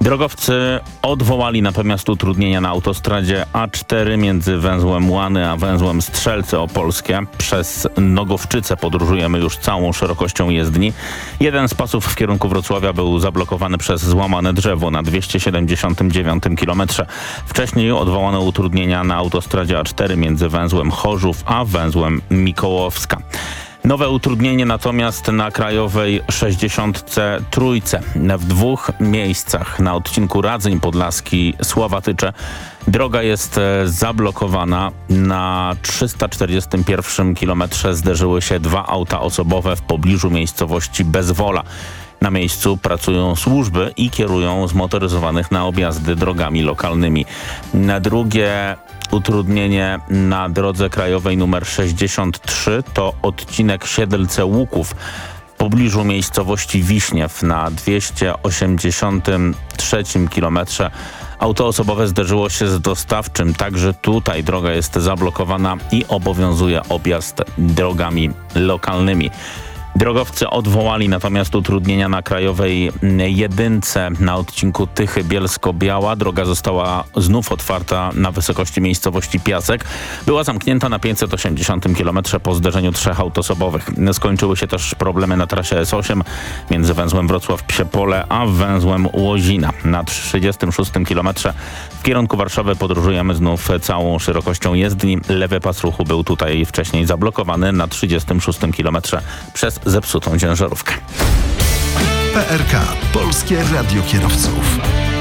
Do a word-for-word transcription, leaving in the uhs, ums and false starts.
Drogowcy odwołali natomiast utrudnienia na autostradzie A cztery między węzłem Łany a węzłem Strzelce Opolskie. Przez Nogowczyce podróżujemy już całą szerokością jezdni. Jeden z pasów w kierunku Wrocławia był zablokowany przez złamane drzewo na dwieście siedemdziesiątym dziewiątym kilometrze. Wcześniej odwołano utrudnienia na autostradzie A cztery między węzłem Chorzów a węzłem Mikołowska. Nowe utrudnienie natomiast na krajowej sześćdziesiątce Trójce. W dwóch miejscach na odcinku Radzyń Podlaski-Sławatycze droga jest zablokowana. Na trzysta czterdziestym pierwszym kilometrze zderzyły się dwa auta osobowe w pobliżu miejscowości Bezwola. Na miejscu pracują służby i kierują zmotoryzowanych na objazdy drogami lokalnymi. Na drugie utrudnienie na drodze krajowej numer sześćdziesiąt trzy to odcinek Siedlce-Łuków w pobliżu miejscowości Wiśniew. Na dwieście osiemdziesiątym trzecim kilometrze auto osobowe zderzyło się z dostawczym. Także tutaj droga jest zablokowana i obowiązuje objazd drogami lokalnymi. Drogowcy odwołali natomiast utrudnienia na krajowej jedynce na odcinku Tychy-Bielsko-Biała. Droga została znów otwarta na wysokości miejscowości Piasek. Była zamknięta na pięćset osiemdziesiątym kilometrze po zderzeniu trzech aut osobowych. Skończyły się też problemy na trasie S osiem między węzłem Wrocław-Psie Pole a węzłem Łozina. Na trzydziestym szóstym kilometrze w kierunku Warszawy podróżujemy znów całą szerokością jezdni. Lewy pas ruchu był tutaj wcześniej zablokowany na trzydziestym szóstym kilometrze przez zepsutą ciężarówkę. P R K. Polskie Radio Kierowców.